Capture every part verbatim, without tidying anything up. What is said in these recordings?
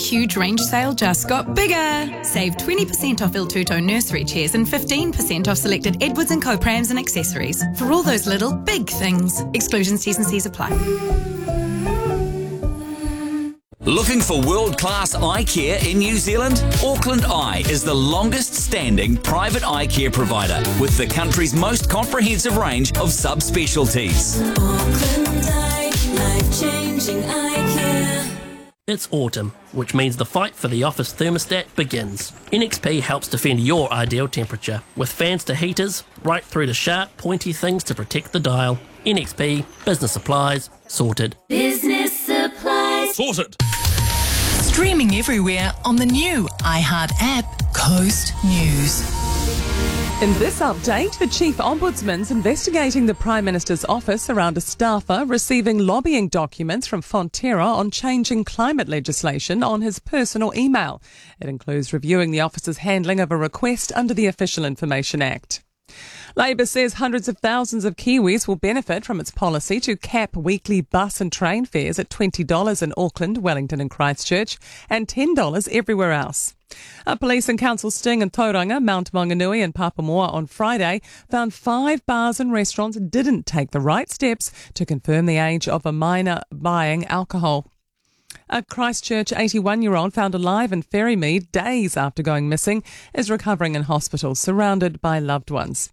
huge range sale just got bigger. Save twenty percent off Il Tutto nursery chairs and fifteen percent off selected Edwards and Co prams and accessories. For all those little big things. Exclusions, T's and C's apply. Looking for world-class eye care in New Zealand? Auckland Eye is the longest-standing private eye care provider with the country's most comprehensive range of subspecialties. Auckland Eye, life-changing eye care. It's autumn, which means the fight for the office thermostat begins. N X P helps defend your ideal temperature, with fans to heaters, right through to sharp, pointy things to protect the dial. N X P, business supplies, sorted. Business supplies. Sorted. Streaming everywhere on the new iHeart app, Coast News. In this update, the Chief Ombudsman's investigating the Prime Minister's office around a staffer receiving lobbying documents from Fonterra on changing climate legislation on his personal email. It includes reviewing the office's handling of a request under the Official Information Act. Labour says hundreds of thousands of Kiwis will benefit from its policy to cap weekly bus and train fares at twenty dollars in Auckland, Wellington and Christchurch and ten dollars everywhere else. A police and council sting in Tauranga, Mount Maunganui and Papamoa on Friday found five bars and restaurants didn't take the right steps to confirm the age of a minor buying alcohol. A Christchurch eighty-one-year-old found alive in Ferrymead days after going missing is recovering in hospital, surrounded by loved ones.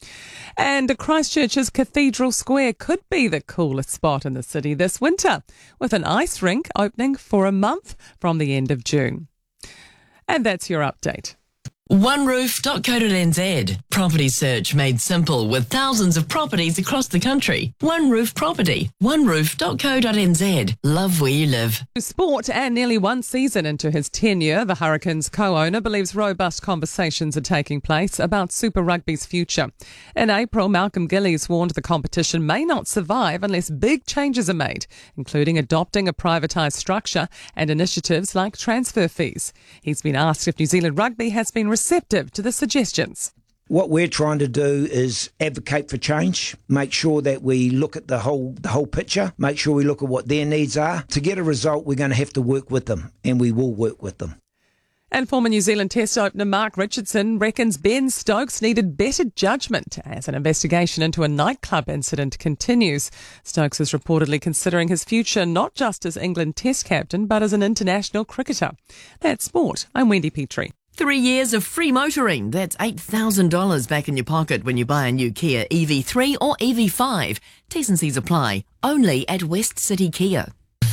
And Christchurch's Cathedral Square could be the coolest spot in the city this winter, with an ice rink opening for a month from the end of June. And that's your update. one roof dot co dot n z. Property search made simple with thousands of properties across the country. One Roof Property. one roof dot co dot n z. Love where you live. Sport, and nearly one season into his tenure, the Hurricanes co-owner believes robust conversations are taking place about Super Rugby's future. In April, Malcolm Gillies warned the competition may not survive unless big changes are made, including adopting a privatised structure and initiatives like transfer fees. He's been asked if New Zealand Rugby has been receptive to the suggestions. What we're trying to do is advocate for change, make sure that we look at the whole the whole picture, make sure we look at what their needs are. To get a result, we're going to have to work with them, and we will work with them. And former New Zealand Test opener Mark Richardson reckons Ben Stokes needed better judgment as an investigation into a nightclub incident continues. Stokes is reportedly considering his future not just as England Test captain, but as an international cricketer. That's sport. I'm Wendy Petrie. Three years of free motoring. That's eight thousand dollars back in your pocket when you buy a new Kia E V three or E V five. T's and C's apply. Only at West City Kia.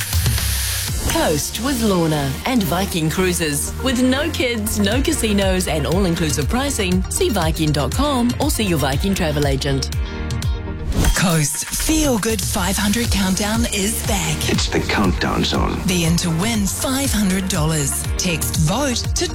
Coast with Lorna and Viking Cruises. With no kids, no casinos and all-inclusive pricing, see Viking dot com or see your Viking travel agent. Coast Feel Good five hundred Countdown is back. It's the countdown zone. Be in to win five hundred dollars. Text VOTE to